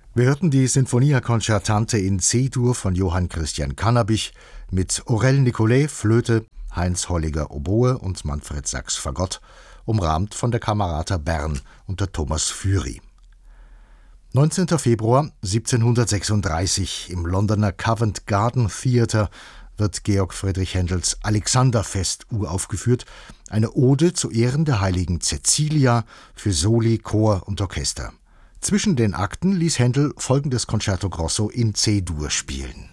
Wir hörten die Sinfonia Concertante in C-Dur von Johann Christian Cannabich mit Aurel Nicolet Flöte, Heinz Holliger Oboe und Manfred Sachs Fagott, umrahmt von der Camerata Bern unter Thomas Fury. 19. Februar 1736 im Londoner Covent Garden Theatre wird Georg Friedrich Händels Alexanderfest uraufgeführt, eine Ode zu Ehren der heiligen Cäcilia für Soli, Chor und Orchester. Zwischen den Akten ließ Händel folgendes Concerto Grosso in C-Dur spielen.